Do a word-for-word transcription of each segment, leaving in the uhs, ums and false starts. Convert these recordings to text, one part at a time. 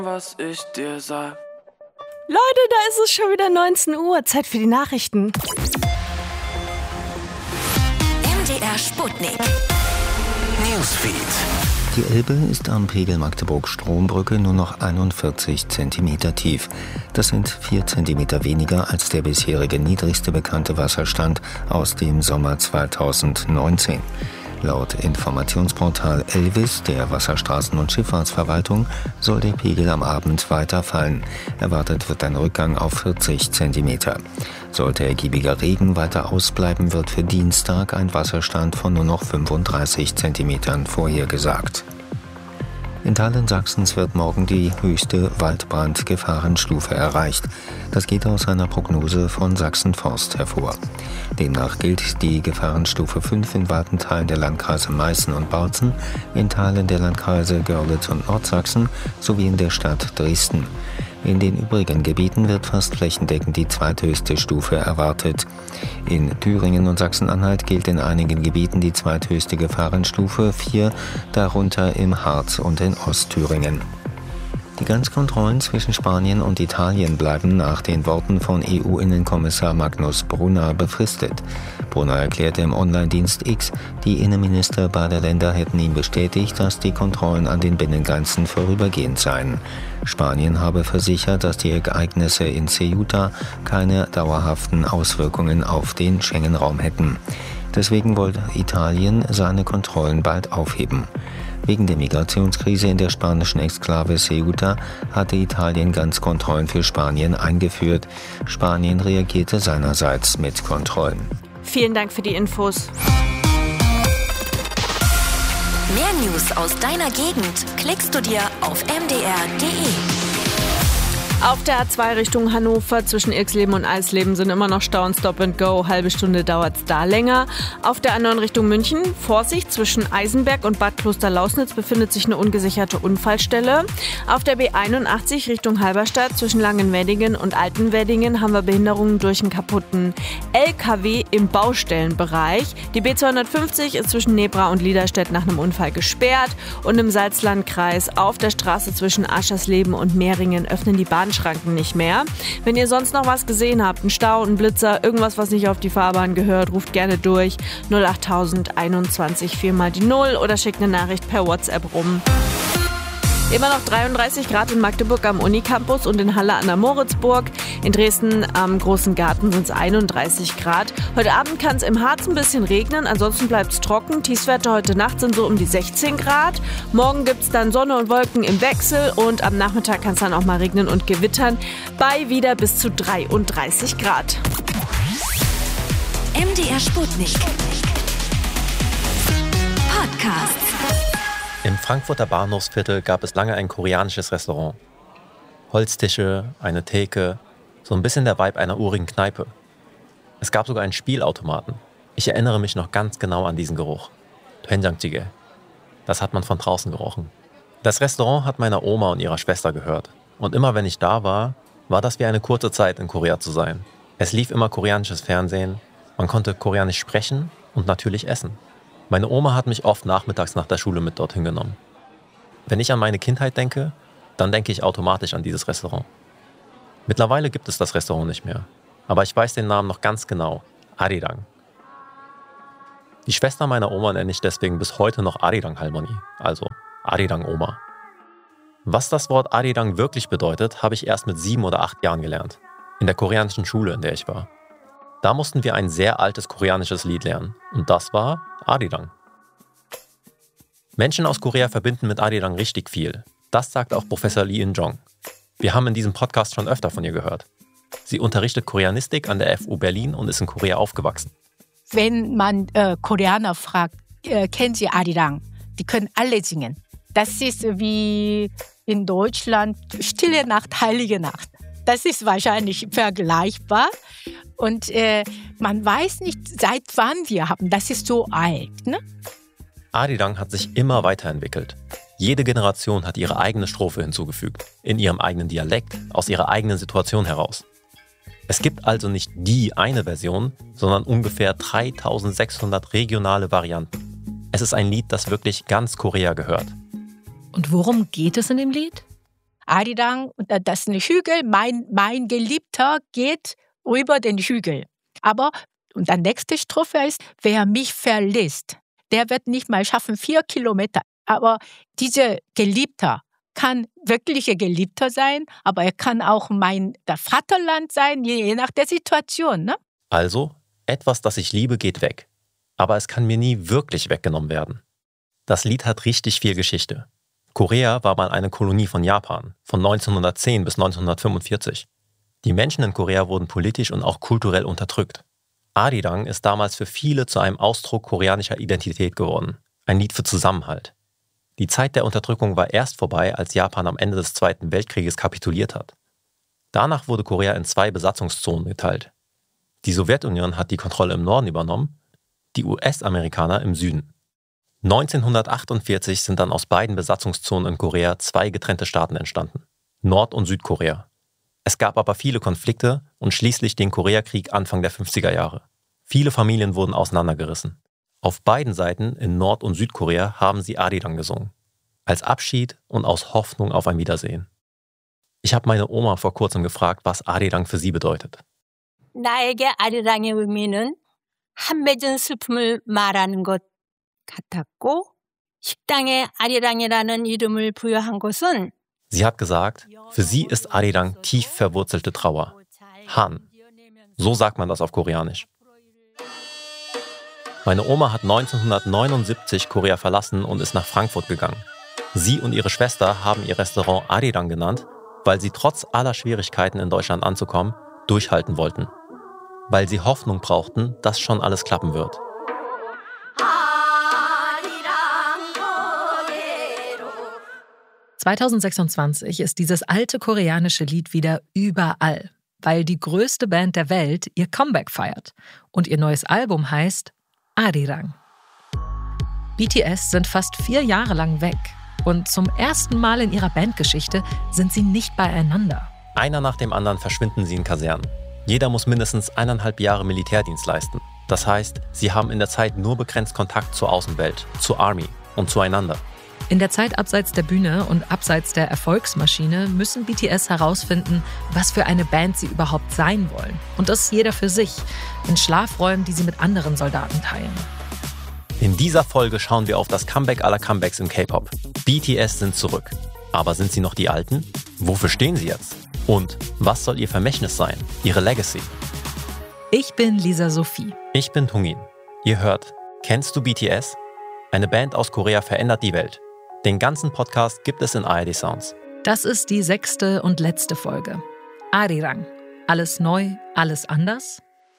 was ich dir sag. Leute, da ist es schon wieder neunzehn Uhr. Zeit für die Nachrichten. M D R Sputnik. Newsfeed. Die Elbe ist am Pegel Magdeburg-Strombrücke nur noch einundvierzig Zentimeter tief. Das sind vier Zentimeter weniger als der bisherige niedrigste bekannte Wasserstand aus dem Sommer zweitausendneunzehn. Laut Informationsportal Elvis der Wasserstraßen- und Schifffahrtsverwaltung soll der Pegel am Abend weiter fallen. Erwartet wird ein Rückgang auf vierzig Zentimeter. Sollte ergiebiger Regen weiter ausbleiben, wird für Dienstag ein Wasserstand von nur noch fünfunddreißig Zentimetern vorhergesagt. In Teilen Sachsens wird morgen die höchste Waldbrandgefahrenstufe erreicht. Das geht aus einer Prognose von Sachsen-Forst hervor. Demnach gilt die Gefahrenstufe fünf in weiten Teilen der Landkreise Meißen und Bautzen, in Teilen der Landkreise Görlitz und Nordsachsen sowie in der Stadt Dresden. In den übrigen Gebieten wird fast flächendeckend die zweithöchste Stufe erwartet. In Thüringen und Sachsen-Anhalt gilt in einigen Gebieten die zweithöchste Gefahrenstufe vier, darunter im Harz und in Ostthüringen. Die Grenzkontrollen zwischen Spanien und Italien bleiben nach den Worten von E U-Innenkommissar Magnus Brunner befristet. Brunner erklärte im Online-Dienst X, die Innenminister beider Länder hätten ihm bestätigt, dass die Kontrollen an den Binnengrenzen vorübergehend seien. Spanien habe versichert, dass die Ereignisse in Ceuta keine dauerhaften Auswirkungen auf den Schengen-Raum hätten. Deswegen wollte Italien seine Kontrollen bald aufheben. Wegen der Migrationskrise in der spanischen Exklave Ceuta hatte Italien Grenzkontrollen für Spanien eingeführt. Spanien reagierte seinerseits mit Kontrollen. Vielen Dank für die Infos. Mehr News aus deiner Gegend klickst du dir auf m d r punkt d e. Auf der A zwei Richtung Hannover zwischen Irxleben und Eisleben sind immer noch Stau und Stop and Go. Halbe Stunde dauert es da länger. Auf der A neun Richtung München, Vorsicht, zwischen Eisenberg und Bad Kloster-Lausnitz befindet sich eine ungesicherte Unfallstelle. Auf der B einundachtzig Richtung Halberstadt zwischen Langenweddingen und Altenweddingen haben wir Behinderungen durch einen kaputten L K W im Baustellenbereich. Die B zweihundertfünfzig ist zwischen Nebra und Liederstedt nach einem Unfall gesperrt. Und im Salzlandkreis auf der Straße zwischen Aschersleben und Mehringen öffnen die Bahn Schranken nicht mehr. Wenn ihr sonst noch was gesehen habt, einen Stau, einen Blitzer, irgendwas, was nicht auf die Fahrbahn gehört, ruft gerne durch null achttausend einundzwanzig viermal die Null oder schickt eine Nachricht per WhatsApp rum. Immer noch dreiunddreißig Grad in Magdeburg am Unicampus und in Halle an der Moritzburg. In Dresden am Großen Garten sind es einunddreißig Grad. Heute Abend kann es im Harz ein bisschen regnen, ansonsten bleibt es trocken. Tiefstwerte heute Nacht sind so um die sechzehn Grad. Morgen gibt es dann Sonne und Wolken im Wechsel und am Nachmittag kann es dann auch mal regnen und gewittern bei wieder bis zu dreiunddreißig Grad. M D R Sputnik. Podcast. Im Frankfurter Bahnhofsviertel gab es lange ein koreanisches Restaurant. Holztische, eine Theke, so ein bisschen der Vibe einer urigen Kneipe. Es gab sogar einen Spielautomaten. Ich erinnere mich noch ganz genau an diesen Geruch. Doenjangjjigae. Das hat man von draußen gerochen. Das Restaurant hat meiner Oma und ihrer Schwester gehört. Und immer wenn ich da war, war das wie eine kurze Zeit in Korea zu sein. Es lief immer koreanisches Fernsehen, man konnte koreanisch sprechen und natürlich essen. Meine Oma hat mich oft nachmittags nach der Schule mit dorthin genommen. Wenn ich an meine Kindheit denke, dann denke ich automatisch an dieses Restaurant. Mittlerweile gibt es das Restaurant nicht mehr, aber ich weiß den Namen noch ganz genau, Arirang. Die Schwester meiner Oma nenne ich deswegen bis heute noch Arirang Halmoni, also Arirang Oma. Was das Wort Arirang wirklich bedeutet, habe ich erst mit sieben oder acht Jahren gelernt, in der koreanischen Schule, in der ich war. Da mussten wir ein sehr altes koreanisches Lied lernen und das war Arirang. Menschen aus Korea verbinden mit Arirang richtig viel. Das sagt auch Professor Lee In-jong. Wir haben in diesem Podcast schon öfter von ihr gehört. Sie unterrichtet Koreanistik an der F U Berlin und ist in Korea aufgewachsen. Wenn man äh, Koreaner fragt, äh, kennen Sie Arirang? Die können alle singen. Das ist wie in Deutschland Stille Nacht, Heilige Nacht. Das ist wahrscheinlich vergleichbar. Und äh, man weiß nicht, seit wann wir haben. Das ist so alt, ne? Arirang hat sich immer weiterentwickelt. Jede Generation hat ihre eigene Strophe hinzugefügt. In ihrem eigenen Dialekt, aus ihrer eigenen Situation heraus. Es gibt also nicht die eine Version, sondern ungefähr dreitausendsechshundert regionale Varianten. Es ist ein Lied, das wirklich ganz Korea gehört. Und worum geht es in dem Lied? Arirang, das ist ein Hügel, mein, mein Geliebter geht über den Hügel. Aber und die nächste Strophe ist, wer mich verlässt, der wird nicht mal schaffen, vier Kilometer. Aber dieser Geliebter kann wirklicher Geliebter sein, aber er kann auch mein das Vaterland sein, je, je nach der Situation. Ne? Also, etwas, das ich liebe, geht weg. Aber es kann mir nie wirklich weggenommen werden. Das Lied hat richtig viel Geschichte. Korea war mal eine Kolonie von Japan, von neunzehnhundertzehn bis neunzehnhundertfünfundvierzig. Die Menschen in Korea wurden politisch und auch kulturell unterdrückt. Arirang ist damals für viele zu einem Ausdruck koreanischer Identität geworden. Ein Lied für Zusammenhalt. Die Zeit der Unterdrückung war erst vorbei, als Japan am Ende des Zweiten Weltkrieges kapituliert hat. Danach wurde Korea in zwei Besatzungszonen geteilt. Die Sowjetunion hat die Kontrolle im Norden übernommen, die U S-Amerikaner im Süden. neunzehnhundertachtundvierzig sind dann aus beiden Besatzungszonen in Korea zwei getrennte Staaten entstanden, Nord- und Südkorea. Es gab aber viele Konflikte und schließlich den Koreakrieg Anfang der fünfziger Jahre. Viele Familien wurden auseinandergerissen. Auf beiden Seiten in Nord- und Südkorea haben sie Arirang gesungen. Als Abschied und aus Hoffnung auf ein Wiedersehen. Ich habe meine Oma vor kurzem gefragt, was Arirang für sie bedeutet. 나에게 아리랑의 의미는 한 맺은 슬픔을 말하는 것 같았고 식당에 아리랑이라는 이름을 부여한 것은 Sie hat gesagt, für sie ist Arirang tief verwurzelte Trauer. Han. So sagt man das auf Koreanisch. Meine Oma hat neunzehnhundertneunundsiebzig Korea verlassen und ist nach Frankfurt gegangen. Sie und ihre Schwester haben ihr Restaurant Arirang genannt, weil sie trotz aller Schwierigkeiten in Deutschland anzukommen, durchhalten wollten. Weil sie Hoffnung brauchten, dass schon alles klappen wird. zweitausendsechsundzwanzig ist dieses alte koreanische Lied wieder überall, weil die größte Band der Welt ihr Comeback feiert. Und ihr neues Album heißt Arirang. B T S sind fast vier Jahre lang weg. Und zum ersten Mal in ihrer Bandgeschichte sind sie nicht beieinander. Einer nach dem anderen verschwinden sie in Kasernen. Jeder muss mindestens eineinhalb Jahre Militärdienst leisten. Das heißt, sie haben in der Zeit nur begrenzt Kontakt zur Außenwelt, zur Army und zueinander. In der Zeit abseits der Bühne und abseits der Erfolgsmaschine müssen B T S herausfinden, was für eine Band sie überhaupt sein wollen. Und das jeder für sich, in Schlafräumen, die sie mit anderen Soldaten teilen. In dieser Folge schauen wir auf das Comeback aller Comebacks im K-Pop. B T S sind zurück. Aber sind sie noch die Alten? Wofür stehen sie jetzt? Und was soll ihr Vermächtnis sein? Ihre Legacy? Ich bin Lisa Sophie. Ich bin Tungin. Ihr hört, kennst du B T S? Eine Band aus Korea verändert die Welt. Den ganzen Podcast gibt es in A R D Sounds. Das ist die sechste und letzte Folge. Arirang. Alles neu, alles anders?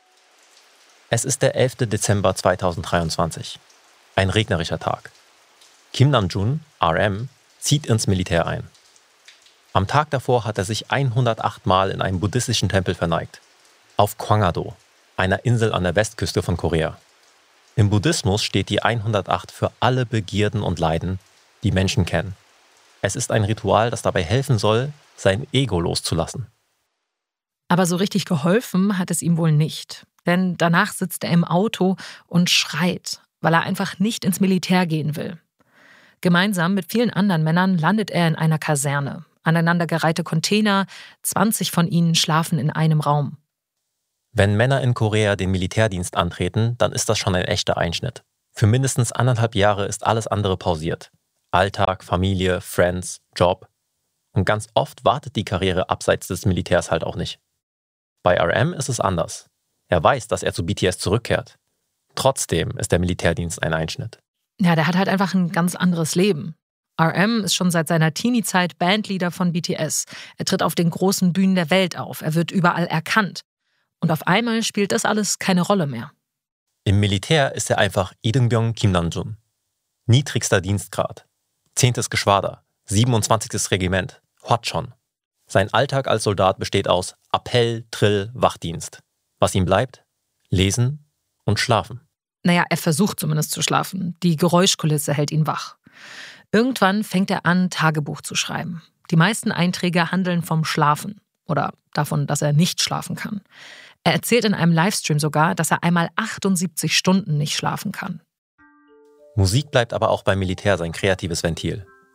Es ist der elfte Dezember zweitausenddreiundzwanzig. Ein regnerischer Tag. Kim Namjoon, R M, zieht ins Militär ein. Am Tag davor hat er sich hundertacht Mal in einem buddhistischen Tempel verneigt. Auf Gwangdo, einer Insel an der Westküste von Korea. Im Buddhismus steht die hundertacht für alle Begierden und Leiden, die Menschen kennen. Es ist ein Ritual, das dabei helfen soll, sein Ego loszulassen. Aber so richtig geholfen hat es ihm wohl nicht. Denn danach sitzt er im Auto und schreit, weil er einfach nicht ins Militär gehen will. Gemeinsam mit vielen anderen Männern landet er in einer Kaserne. Aneinandergereihte Container, zwanzig von ihnen schlafen in einem Raum. Wenn Männer in Korea den Militärdienst antreten, dann ist das schon ein echter Einschnitt. Für mindestens anderthalb Jahre ist alles andere pausiert. Alltag, Familie, Friends, Job. Und ganz oft wartet die Karriere abseits des Militärs halt auch nicht. Bei R M ist es anders. Er weiß, dass er zu B T S zurückkehrt. Trotzdem ist der Militärdienst ein Einschnitt. Ja, der hat halt einfach ein ganz anderes Leben. R M ist schon seit seiner Teenie-Zeit Bandleader von B T S. Er tritt auf den großen Bühnen der Welt auf. Er wird überall erkannt. Und auf einmal spielt das alles keine Rolle mehr. Im Militär ist er einfach Ideungbyeong Kim Namjoon. Niedrigster Dienstgrad. Zehntes Geschwader. siebenundzwanzigstes Regiment. Hwachon. Sein Alltag als Soldat besteht aus Appell, Drill, Wachdienst. Was ihm bleibt? Lesen und schlafen. Naja, er versucht zumindest zu schlafen. Die Geräuschkulisse hält ihn wach. Irgendwann fängt er an, Tagebuch zu schreiben. Die meisten Einträge handeln vom Schlafen oder davon, dass er nicht schlafen kann. Er erzählt in einem Livestream sogar, dass er einmal achtundsiebzig Stunden nicht schlafen kann. Musik bleibt aber auch beim Militär sein kreatives Ventil.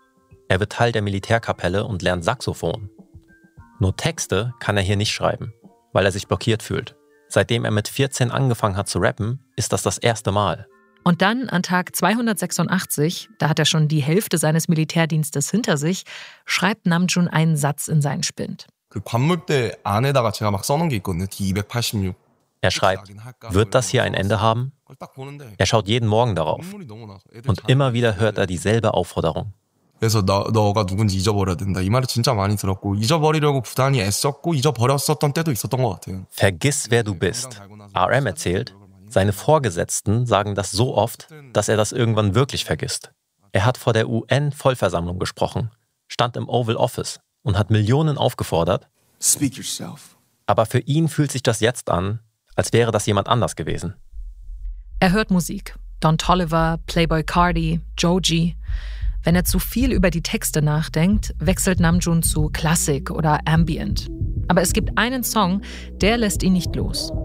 Er wird Teil der Militärkapelle und lernt Saxophon. Nur Texte kann er hier nicht schreiben, weil er sich blockiert fühlt. Seitdem er mit vierzehn angefangen hat zu rappen, ist das das erste Mal. Und dann an Tag zweihundertsechsundachtzig, da hat er schon die Hälfte seines Militärdienstes hinter sich, schreibt Namjoon einen Satz in seinen Spind. Er schreibt, wird das hier ein Ende haben? Er schaut jeden Morgen darauf. Und immer wieder hört er dieselbe Aufforderung. 그래서 너, 너가 누군지 잊어버려야 된다. 이 말을 진짜 많이 들었고 잊어버리려고 부단히 애썼고 잊어버렸었던 때도 있었던 것 같아요. Vergiss, wer du bist. R M erzählt, seine Vorgesetzten sagen das so oft, dass er das irgendwann wirklich vergisst. Er hat vor der U N-Vollversammlung gesprochen, stand im Oval Office und hat Millionen aufgefordert. Speak yourself. Aber für ihn fühlt sich das jetzt an, als wäre das jemand anders gewesen. Er hört Musik. Don Toliver, Playboi Carti, Joji. Wenn er zu viel über die Texte nachdenkt, wechselt Namjoon zu Klassik oder Ambient. Aber es gibt einen Song, der lässt ihn nicht los.